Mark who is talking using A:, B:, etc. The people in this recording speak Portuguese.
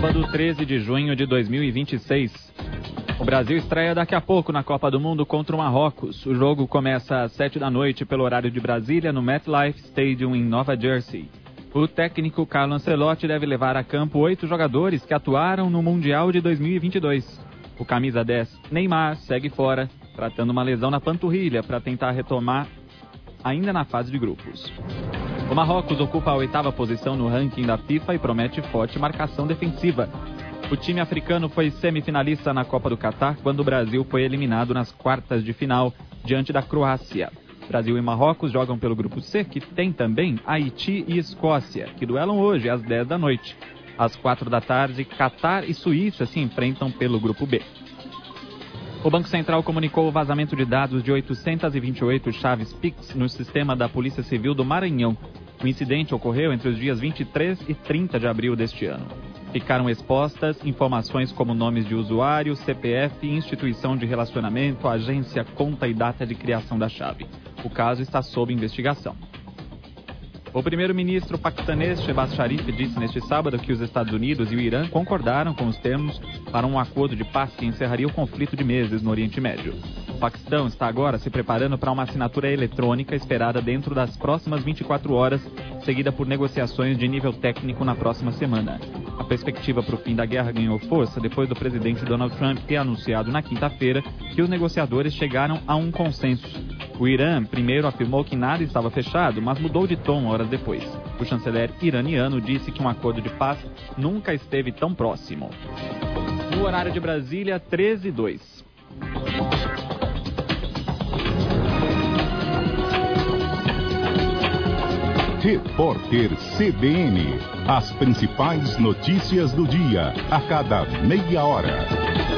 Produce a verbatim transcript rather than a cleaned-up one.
A: Sábado, treze de junho de dois mil e vinte e seis. O Brasil estreia daqui a pouco na Copa do Mundo contra o Marrocos. O jogo começa às sete da noite pelo horário de Brasília, no MetLife Stadium, em Nova Jersey. O técnico Carlo Ancelotti deve levar a campo oito jogadores que atuaram no Mundial de dois mil e vinte e dois. O camisa dez, Neymar, segue fora, tratando uma lesão na panturrilha para tentar retomar ainda na fase de grupos. O Marrocos ocupa a oitava posição no ranking da FIFA e promete forte marcação defensiva. O time africano foi semifinalista na Copa do Catar quando o Brasil foi eliminado nas quartas de final diante da Croácia. Brasil e Marrocos jogam pelo grupo C, que tem também Haiti e Escócia, que duelam hoje às dez da noite. Às quatro da tarde, Catar e Suíça se enfrentam pelo grupo B. O Banco Central comunicou o vazamento de dados de oitocentas e vinte e oito chaves Pix no sistema da Polícia Civil do Maranhão. O incidente ocorreu entre os dias vinte e três e trinta de abril deste ano. Ficaram expostas informações como nomes de usuário, C P F, instituição de relacionamento, agência, conta e data de criação da chave. O caso está sob investigação. O primeiro-ministro paquistanês Shehbaz Sharif disse neste sábado que os Estados Unidos e o Irã concordaram com os termos para um acordo de paz que encerraria o conflito de meses no Oriente Médio. O Paquistão está agora se preparando para uma assinatura eletrônica esperada dentro das próximas vinte e quatro horas, seguida por negociações de nível técnico na próxima semana. A perspectiva para o fim da guerra ganhou força depois do presidente Donald Trump ter anunciado na quinta-feira que os negociadores chegaram a um consenso. O Irã primeiro afirmou que nada estava fechado, mas mudou de tom horas depois. O chanceler iraniano disse que um acordo de paz nunca esteve tão próximo. No horário de Brasília, treze e dois.
B: Repórter C B N. As principais notícias do dia, a cada meia hora.